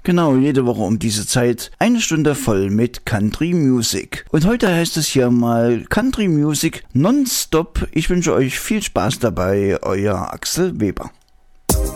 Genau, jede Woche um diese Zeit eine Stunde voll mit Country Music. Und heute heißt es hier mal Country Music nonstop. Ich wünsche euch viel Spaß dabei, euer Axel Weber.